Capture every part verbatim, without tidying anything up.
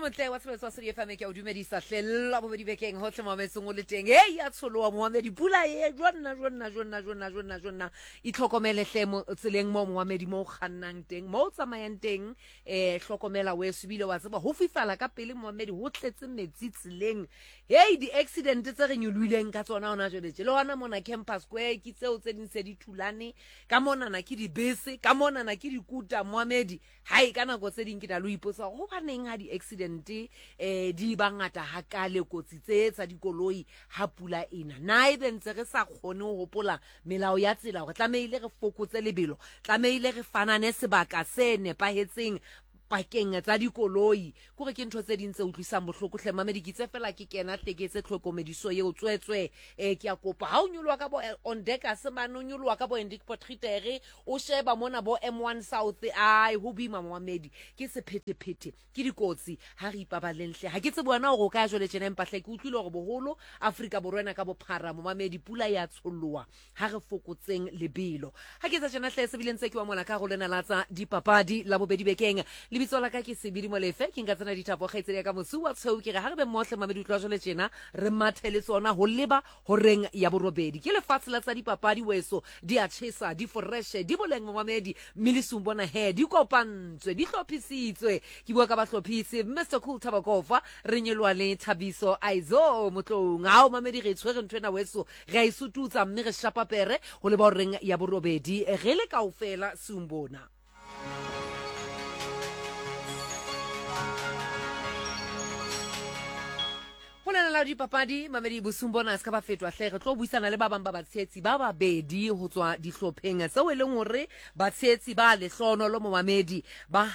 motle wa sebetsa se di fame ke o dumedisa hlella bo di bekeng ho tlema metsong o le teng hey ya tsholowa Mohamedi pula e jonna jonna jonna jonna jonna jonna itlhokomele hle mo tseleng mo Mohamedi mo khannang teng mo tsamayang teng eh hlokomela we sebile wa tseba ho fifala ka pele Mohamedi ho tletse metsi tseleng hey di accident tse re nyuluileng ka tsona ona jole le hona mona campus square ke tseo tse ding se di thulane ka mona na ke di bese ka mona na ke di kuta Mohamedi hai kana go tse ding ke da lo iposa go baneng ha di accident eh di bangata ha kale kotsi tse tsa dikoloi ha pula ena nae ntse re sa kgone ho hopola melao ya tsela go tlameile re fokotse lebelo tlameile re fanane sebaka se nepahetseng pakeng tsa dikoloi kore ke ntho tse dintse utlwisang bohloko hle Mamedi ke tse fela ke kena teketse tlhokomediso ye o tswetswe eh ke a kopa ha o nyolwa ka bo on deck a se mane o nyolwa ka bo Indic Potretere o sheba mona bo M one South ai ho bima Mohamedi ke se phetephete ke dikotsi ha re ipabalenhle ha ke tse bona go ka jole tjena empahle ke utlwile go boholo Afrika borwena ka bophara Mohamedi pula ya tsholloa ha re fokotseng lebelo ha ke tsa tjena hle se bileng tse ke wa mona ka go lena la tsa dipapadi la bobedi bekeng lebitso la ka ke Sebidi Molefe ke nka tsena dithapo kgaitsedi ka mosu wa tshweu ke re ha re be mohle Mamedi utlwa jole tjena re mathele tsona ho leba ho reng ya borobedi ke lefatshe la tsa dipapadi weso di a tshesa di fresh di boleng Mohamedi milisung bona he di kopantswe di hlophisitswe ke bua ka ba hlophisi Mister Cool Tabakofa re nyelwa le Thabiso Aizo motlong ha o Mamedi re tshwere ntwena weso re a isututsa mme re shapa pere ho leba ho reng ya borobedi re le kaofela sumbona Hona la dipapadi Mamedi bosumbona ska ba fetwa hle re tlo buisana le ba bang ba batshetsi ba babedi ho tswa dihlopheng tse we leng hore batshetsi ba le hlono lo Mamedi ba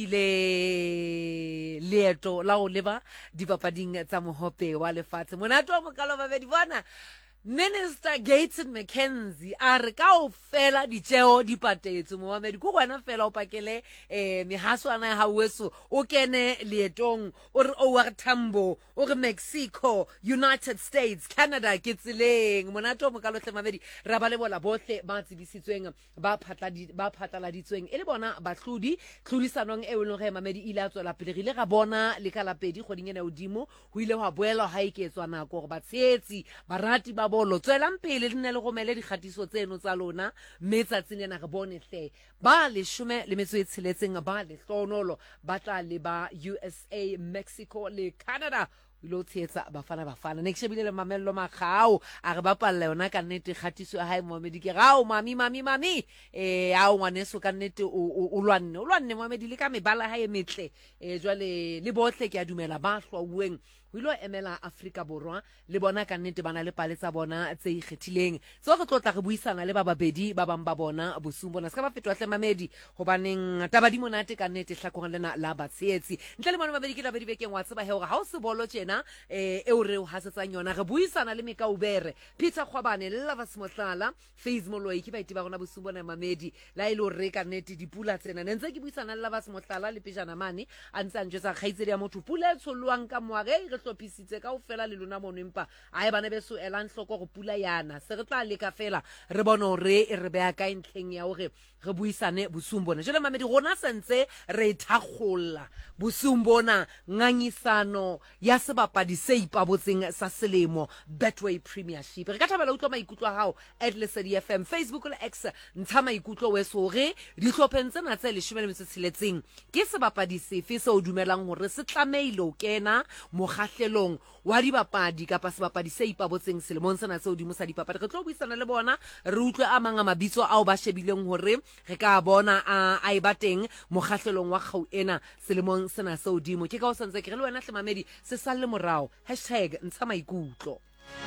hapile leeto la o leba dipapading tsa mohope wa lefatshe monato mo kalo babedi bona Minister Gates McKenzie a re ka o fela ditjeo di patetse Mohamedi go gwana fela o pakele eh mehaswana ha weso o kene leetong o re O R Tambo o re Mexico United States Canada ke tseleng monato mo kalohle Mamedi ra ba le bola bohle ba tsebisitsweng ba phatla ba phatlaladitsweng e le bona bahlodi tlhodisanong e o leng re Mamedi ile a tswela pele rile ga bona le kalapedi goding ena odimo ho ile wa boela ha iketswa nako gore batshetsi barati ba bolo tswelang pele le nne le gomele dikgatiso tseno tsa lona mme tsatsing ena re bone hle ba le shome le metso e tsheletseng ba le hlonolo ba tla le ba U S A Mexico le Canada lo tsetsa bafana bafana ne ke shebile le mamello magao a re ba palla yona ka nnete kgatiso ya hae Mohamedi ke rao mami mami mami eh a o ngwaneso ka nnete o lwanne o lwanne Mohamedi le ka mebala ha e metle eh jwale le bohle ke a dumela ba hlwauweng ho ilo emela Afrika borwa le bona ka nnete bana le paletsa bona tse ikgethileng so re tlotla re buisana le ba babedi ba bang ba bona bosumbona ska ba fetwa hle Mamedi hobaneng taba di monate ka nnete hlakong lena la batshetsi ntle le bona Mamedi ke la bedi bekeng wa tseba he hore ha o se bolo tjena eh e o re o hasetsang yona re buisana le Mekaubere Peter Khwabane le Lava Smohlala Face Moloi ke baiti ba rona bosumbona Mamedi la ile o re ka nnete dipula tsena ntse ke buisana le Lava Smohlala le Pejana mane a ntse a ntjesa kgaitsedi ya motho pula e tsholwang ka moare re hlophisitse ka ofela le lona mono empa a e bana beso elang hloko go pula yana se re tla le ka fela re bona hore e re beya ka ntlheng ya hore re buisane bosumbona jole Mamedi rona sentse re thakgolla bosumbona ngangisano ya sebapadi se ipabotseng sa selemo Betway Premiership re ka thabela utlwa maikutlo a hao at Lesedi F M Facebook le X ntsha maikutlo we sore di hlopheng tsena tse le shome le metso tshiletseng ke sebapadi sefe se o dumelang hore se tlameile o kena mokgahlelong wa dibapadi kapa sebapadi se ipabotseng selemong sena se odimo sa dipapadi re tlo buisana le bona re utlwe a manga mabitso ao ba shebileng hore re ka bona a a ba teng mokgahlelong wa khau ena selemong sena se odimo ke ka o santse ke re le wena hle Mamedi se salle morao hashtag ntsha maikutlo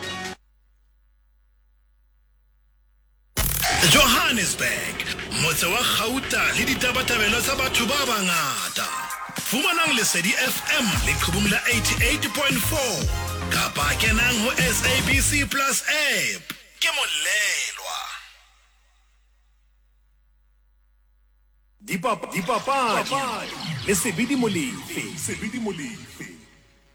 Johannesburg motse wa Gauta le ditabatabelo tsa batho ba bangata fumanang Lesedi F M le Qhubumula eighty-eight point four kapa kenang ho S A B C Plus app ke molelwa Dipapadi le Sebidi Molefe Sebidi Molefe